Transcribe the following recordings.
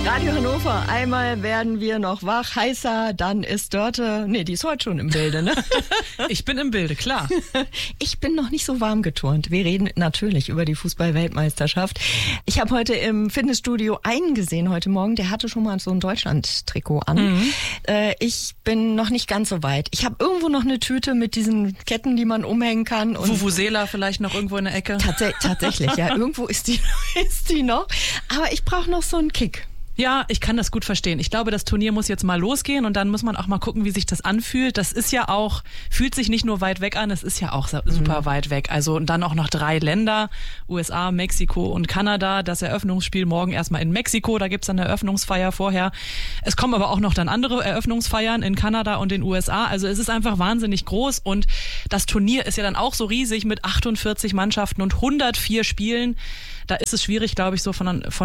Radio Hannover, einmal werden wir noch wach, heißer, dann ist Dörte, die ist heute schon im Bilde, ne? Ich bin im Bilde, klar. Ich bin noch nicht so warm geturnt. Wir reden natürlich über die Fußball-Weltmeisterschaft. Ich habe heute im Fitnessstudio einen gesehen heute Morgen, der hatte schon mal so ein Deutschland-Trikot an. Ich bin noch nicht ganz so weit. Ich habe irgendwo noch eine Tüte mit diesen Ketten, die man umhängen kann. Vuvuzela vielleicht noch irgendwo in der Ecke? Tatsächlich, ja. Irgendwo ist die noch. Aber ich brauche noch so einen Kick. Ja, ich kann das gut verstehen. Ich glaube, das Turnier muss jetzt mal losgehen und dann muss man auch mal gucken, wie sich das anfühlt. Das ist ja auch, fühlt sich nicht nur weit weg an, es ist ja auch super weit weg. Also und dann auch noch 3 Länder, USA, Mexiko und Kanada. Das Eröffnungsspiel morgen erstmal in Mexiko, da gibt's dann eine Eröffnungsfeier vorher. Es kommen aber auch noch dann andere Eröffnungsfeiern in Kanada und den USA. Also es ist einfach wahnsinnig groß und das Turnier ist ja dann auch so riesig mit 48 Mannschaften und 104 Spielen. Da ist es schwierig, glaube ich, so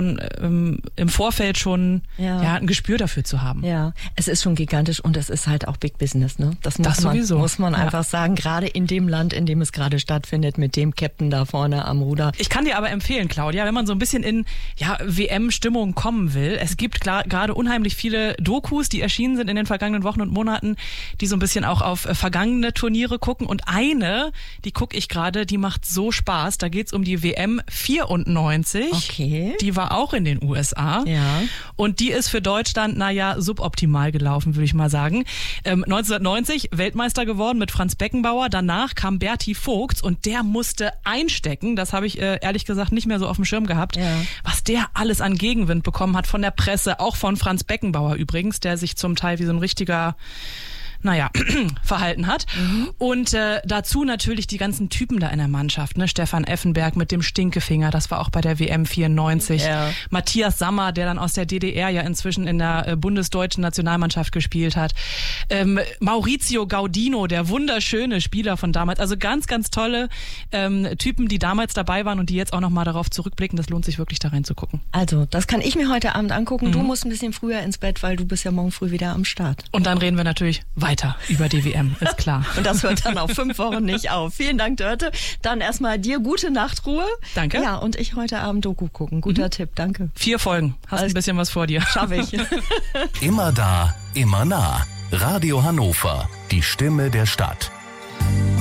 im Vorfeld schon ein Gespür dafür zu haben. Ja, es ist schon gigantisch und es ist halt auch Big Business, ne? Das muss man einfach sagen, gerade in dem Land, in dem es gerade stattfindet, mit dem Captain da vorne am Ruder. Ich kann dir aber empfehlen, Claudia, wenn man so ein bisschen in WM-Stimmung kommen will, es gibt gerade unheimlich viele Dokus, die erschienen sind in den vergangenen Wochen und Monaten, die so ein bisschen auch auf vergangene Turniere gucken und eine, die gucke ich gerade, die macht so Spaß, da geht's um die WM 94. Okay. Die war auch in den USA. Ja. Und die ist für Deutschland, suboptimal gelaufen, würde ich mal sagen. 1990 Weltmeister geworden mit Franz Beckenbauer. Danach kam Berti Vogts und der musste einstecken. Das habe ich ehrlich gesagt nicht mehr so auf dem Schirm gehabt. Ja. Was der alles an Gegenwind bekommen hat von der Presse, auch von Franz Beckenbauer übrigens, der sich zum Teil wie so ein richtiger verhalten hat. Und dazu natürlich die ganzen Typen da in der Mannschaft. Ne? Stefan Effenberg mit dem Stinkefinger, das war auch bei der WM 94. Ja. Matthias Sammer, der dann aus der DDR ja inzwischen in der bundesdeutschen Nationalmannschaft gespielt hat. Maurizio Gaudino, der wunderschöne Spieler von damals. Also ganz, ganz tolle Typen, die damals dabei waren und die jetzt auch nochmal darauf zurückblicken. Das lohnt sich wirklich da reinzugucken. Also, das kann ich mir heute Abend angucken. Du musst ein bisschen früher ins Bett, weil du bist ja morgen früh wieder am Start. Und dann reden wir natürlich weiter über die WM, ist klar. Und das hört dann auf 5 Wochen nicht auf. Vielen Dank, Dörte. Dann erstmal dir gute Nachtruhe. Danke. Ja, und ich heute Abend Doku gucken. Guter Tipp, danke. 4 Folgen. Hast ein bisschen was vor dir. Schaffe ich. Immer da, immer nah. Radio Hannover, die Stimme der Stadt.